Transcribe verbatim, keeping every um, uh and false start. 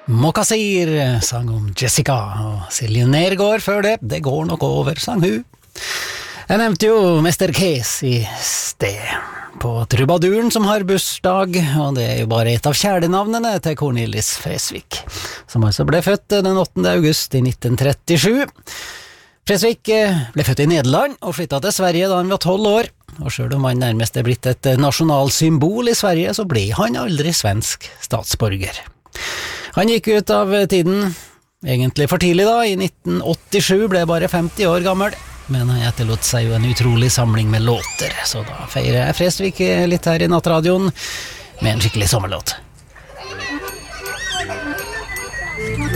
Mokassir sang om Jessica, og Silje Nergård før det, det går nok over, sang hun. Jeg nevnte jo Mester Kes i sted, på trubaduren som har bursdag, og det er jo bare et av kjælenavnene til Cornelis Vreeswijk, som altså ble født den åttende august i nitten trettisju. Vreeswijk ble født i Nederland og flyttet til Sverige da han var tolv år, og selv om han nærmest er blitt et nasjonalsymbol i Sverige, så ble han aldri svensk statsborger. Han gikk ut av tiden, egentlig for tidlig da, i nitten åttisju, ble bare femti år gammel, men han etterlot seg jo en utrolig samling med låter, så da feirer jeg Vreeswijk litt her i Nattradioen med en skikkelig sommerlåt.